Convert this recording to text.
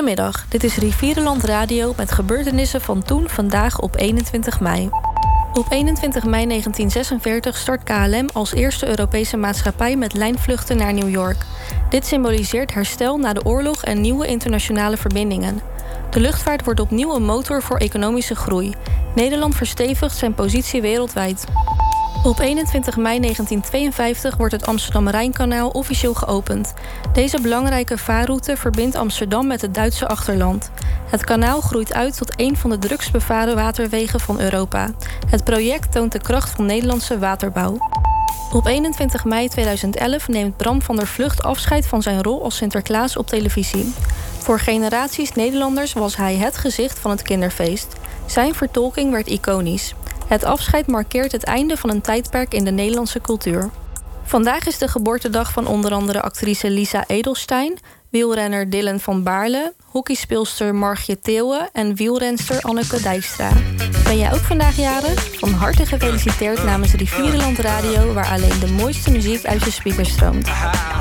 Goedemiddag, dit is Rivierenland Radio met gebeurtenissen van toen, vandaag op 21 mei. Op 21 mei 1946 start KLM als eerste Europese maatschappij met lijnvluchten naar New York. Dit symboliseert herstel na de oorlog en nieuwe internationale verbindingen. De luchtvaart wordt opnieuw een motor voor economische groei. Nederland verstevigt zijn positie wereldwijd. Op 21 mei 1952 wordt het Amsterdam-Rijnkanaal officieel geopend. Deze belangrijke vaarroute verbindt Amsterdam met het Duitse achterland. Het kanaal groeit uit tot een van de drukst bevaren waterwegen van Europa. Het project toont de kracht van Nederlandse waterbouw. Op 21 mei 2011 neemt Bram van der Vlugt afscheid van zijn rol als Sinterklaas op televisie. Voor generaties Nederlanders was hij het gezicht van het kinderfeest. Zijn vertolking werd iconisch. Het afscheid markeert het einde van een tijdperk in de Nederlandse cultuur. Vandaag is de geboortedag van onder andere actrice Lisa Edelstein, wielrenner Dylan van Baarle, hockeyspeelster Margje Theeuwen en wielrenster Anneke Dijkstra. Ben jij ook vandaag jarig? Van harte gefeliciteerd namens Rivierenland Radio, waar alleen de mooiste muziek uit je speakers stroomt.